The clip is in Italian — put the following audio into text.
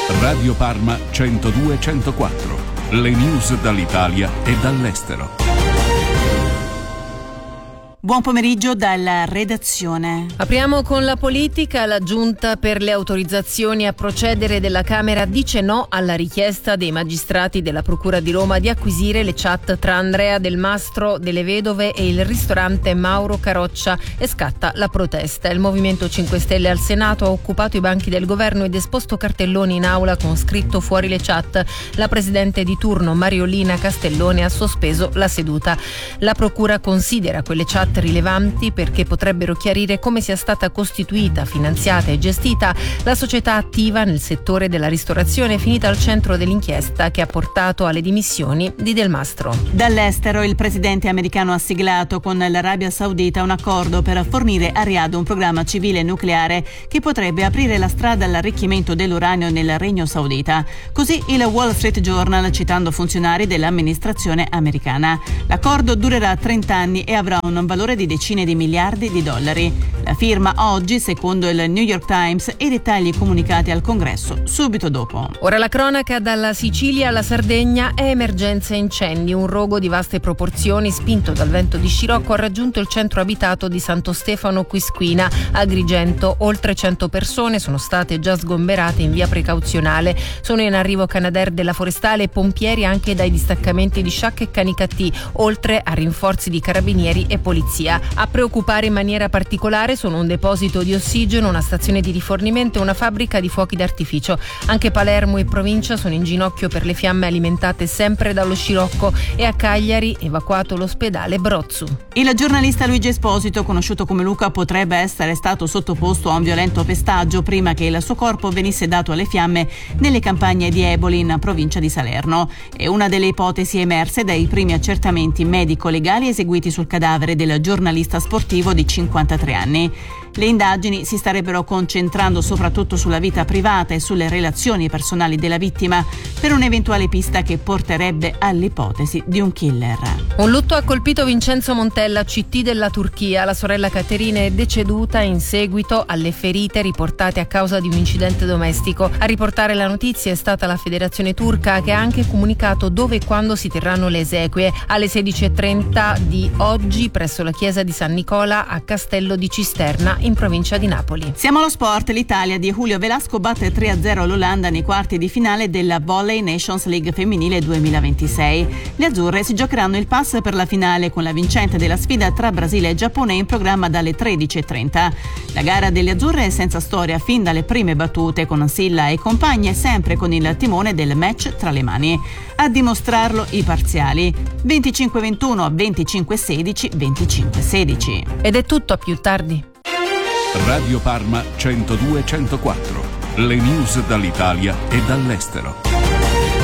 Radio Parma 102-104. Le news dall'Italia e dall'estero. Buon pomeriggio dalla redazione. Apriamo con la politica. La Giunta per le autorizzazioni a procedere della Camera dice no alla richiesta dei magistrati della Procura di Roma di acquisire le chat tra Andrea Del Mastro delle Vedove e il ristorante Mauro Caroccia e scatta la protesta. Il Movimento 5 Stelle al Senato ha occupato i banchi del governo ed esposto cartelloni in aula con scritto fuori le chat. La presidente di turno Mariolina Castellone ha sospeso la seduta. La Procura considera quelle chat rilevanti perché potrebbero chiarire come sia stata costituita, finanziata e gestita la società attiva nel settore della ristorazione finita al centro dell'inchiesta che ha portato alle dimissioni di Del Mastro. Dall'estero il presidente americano ha siglato con l'Arabia Saudita un accordo per fornire a Riyadh un programma civile nucleare che potrebbe aprire la strada all'arricchimento dell'uranio nel Regno Saudita. Così il Wall Street Journal, citando funzionari dell'amministrazione americana. L'accordo durerà 30 anni e avrà un valore di decine di miliardi di dollari. La firma oggi, secondo il New York Times, e i dettagli comunicati al Congresso subito dopo. Ora la cronaca dalla Sicilia alla Sardegna. È emergenza incendi. Un rogo di vaste proporzioni spinto dal vento di scirocco ha raggiunto il centro abitato di Santo Stefano Quisquina. A Agrigento oltre 100 persone sono state già sgomberate in via precauzionale. Sono in arrivo Canadair della Forestale e pompieri anche dai distaccamenti di Sciacca e Canicattì, oltre a rinforzi di carabinieri e polizia. A preoccupare in maniera particolare sono un deposito di ossigeno, una stazione di rifornimento e una fabbrica di fuochi d'artificio. Anche Palermo e provincia sono in ginocchio per le fiamme alimentate sempre dallo scirocco e a Cagliari evacuato l'ospedale Brozzu. Il giornalista Luigi Esposito, conosciuto come Luca, potrebbe essere stato sottoposto a un violento pestaggio prima che il suo corpo venisse dato alle fiamme nelle campagne di Eboli in provincia di Salerno. È una delle ipotesi emerse dai primi accertamenti medico-legali eseguiti sul cadavere del giornalista sportivo di 53 anni. Le indagini si starebbero concentrando soprattutto sulla vita privata e sulle relazioni personali della vittima, per un'eventuale pista che porterebbe all'ipotesi di un killer. Un lutto ha colpito Vincenzo Montella, CT della Turchia. La sorella Caterina è deceduta in seguito alle ferite riportate a causa di un incidente domestico. A riportare la notizia è stata la Federazione Turca, che ha anche comunicato dove e quando si terranno le esequie. Alle 16:30 di oggi presso la chiesa di San Nicola a Castello di Cisterna, in provincia di Napoli. Siamo allo sport. L'Italia di Julio Velasco batte 3-0 l'Olanda nei quarti di finale della Volley Nations League femminile 2026. Le azzurre si giocheranno il pass per la finale con la vincente della sfida tra Brasile e Giappone in programma dalle 13:30. La gara delle azzurre è senza storia fin dalle prime battute, con Silla e compagni sempre con il timone del match tra le mani. A dimostrarlo i parziali: 25-21, 25-16, 25-16. Ed è tutto, a più tardi. Radio Parma 102-104. Le news dall'Italia e dall'estero.